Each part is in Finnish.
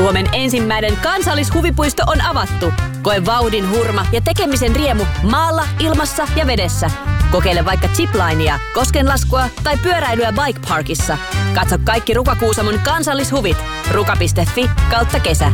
Suomen ensimmäinen kansallishuvipuisto on avattu. Koe vauhdin hurma ja tekemisen riemu maalla, ilmassa ja vedessä. Kokeile vaikka ziplinea, koskenlaskua tai pyöräilyä Bike Parkissa. Katso kaikki Ruka-Kuusamon kansallishuvit. ruka.fi/kesä.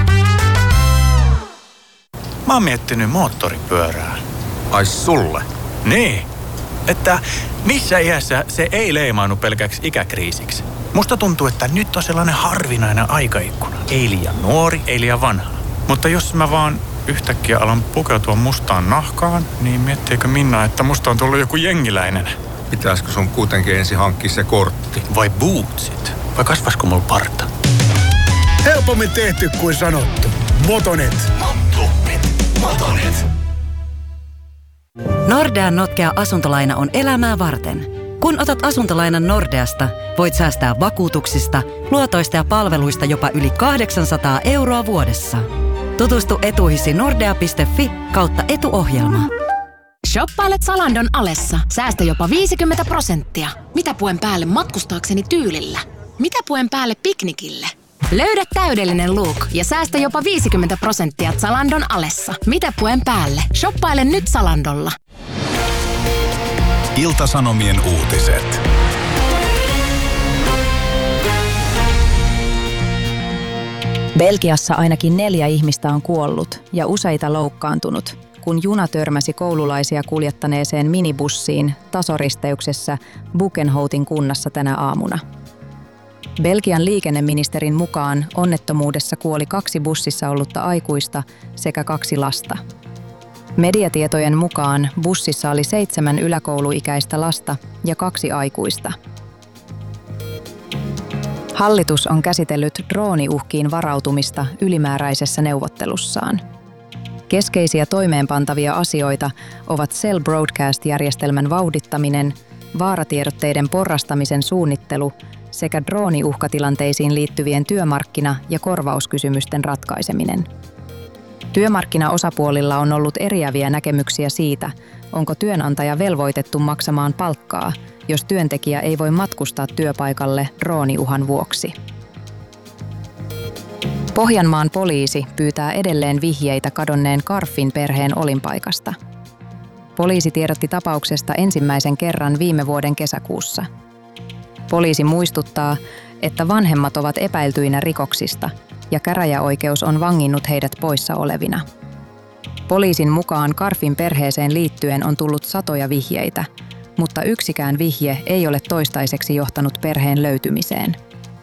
Mä oon miettinyt moottoripyörää. Ai sulle? Niin. Että missä iässä se ei leimaannu pelkäksi ikäkriisiksi. Musta tuntuu, että nyt on sellainen harvinainen aikaikkuna. Ei liian nuori, ei liian vanha. Mutta jos mä vaan yhtäkkiä alan pukeutua mustaan nahkaan, niin miettiikö Minna, että musta on tullut joku jengiläinen? Pitäisikö sun kuitenkin ensin hankkia se kortti? Vai bootsit? Vai kasvaisiko mulla parta? Helpommin tehty kuin sanottu. Motonet. Motonet. Nordean notkea asuntolaina on elämää varten. Kun otat asuntolainan Nordeasta, voit säästää vakuutuksista, luotoista ja palveluista jopa yli 800 € vuodessa. Tutustu etuihisi nordea.fi/etuohjelma. Shoppailet Zalandon alessa. Säästä jopa 50%. Mitä puen päälle matkustaakseni tyylillä? Mitä puen päälle piknikille? Löydä täydellinen look ja säästä jopa 50% Zalandon alessa. Mitä puen päälle? Shoppaile nyt Zalandolla. Ilta-Sanomien uutiset. Belgiassa ainakin 4 ihmistä on kuollut ja useita loukkaantunut, kun juna törmäsi koululaisia kuljettaneeseen minibussiin tasoristeyksessä Bukenhoutin kunnassa tänä aamuna. Belgian liikenneministerin mukaan onnettomuudessa kuoli 2 bussissa ollutta aikuista sekä 2 lasta. Mediatietojen mukaan bussissa oli 7 yläkouluikäistä lasta ja 2 aikuista. Hallitus on käsitellyt drooniuhkiin varautumista ylimääräisessä neuvottelussaan. Keskeisiä toimeenpantavia asioita ovat Cell Broadcast-järjestelmän vauhdittaminen, vaaratiedotteiden porrastamisen suunnittelu sekä drooniuhkatilanteisiin liittyvien työmarkkina- ja korvauskysymysten ratkaiseminen. Työmarkkinaosapuolilla on ollut eriäviä näkemyksiä siitä, onko työnantaja velvoitettu maksamaan palkkaa, jos työntekijä ei voi matkustaa työpaikalle drooniuhan vuoksi. Pohjanmaan poliisi pyytää edelleen vihjeitä kadonneen Karfin perheen olinpaikasta. Poliisi tiedotti tapauksesta ensimmäisen kerran viime vuoden kesäkuussa. Poliisi muistuttaa, että vanhemmat ovat epäiltyinä rikoksista ja käräjäoikeus on vanginnut heidät poissa olevina. Poliisin mukaan Karfin perheeseen liittyen on tullut satoja vihjeitä, mutta yksikään vihje ei ole toistaiseksi johtanut perheen löytymiseen.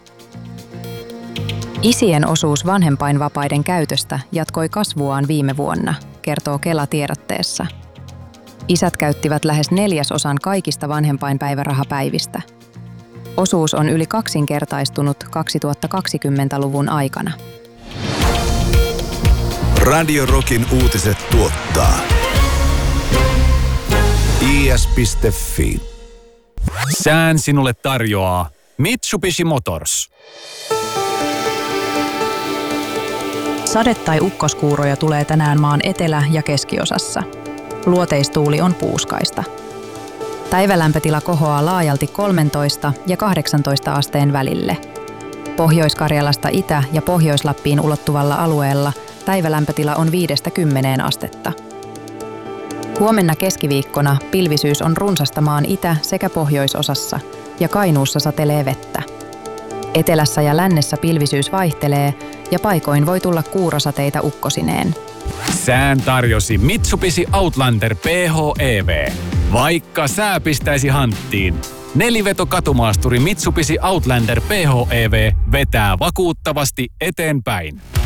Isien osuus vanhempainvapaiden käytöstä jatkoi kasvuaan viime vuonna, kertoo Kela tiedotteessa. Isät käyttivät lähes 1/4 kaikista vanhempainpäivärahapäivistä. Osuus on yli 2-kertaistunut 2020-luvun aikana. Radio Rockin uutiset tuottaa is.fi. Sään sinulle tarjoaa Mitsubishi Motors. Sade- tai ukkoskuuroja tulee tänään maan etelä- ja keskiosassa. Luoteistuuli on puuskaista. Päivälämpötila kohoaa laajalti 13 ja 18 asteen välille. Pohjois-Karjalasta Itä- ja Pohjois-Lappiin ulottuvalla alueella päivälämpötila on 5-10 astetta. Huomenna keskiviikkona pilvisyys on runsasta maan itä- sekä pohjoisosassa ja Kainuussa satelee vettä. Etelässä ja lännessä pilvisyys vaihtelee ja paikoin voi tulla kuurosateita ukkosineen. Sään tarjosi Mitsubishi Outlander PHEV. Vaikka sää pistäisi hanttiin, 4-veto-katumaasturi Mitsubishi Outlander PHEV vetää vakuuttavasti eteenpäin.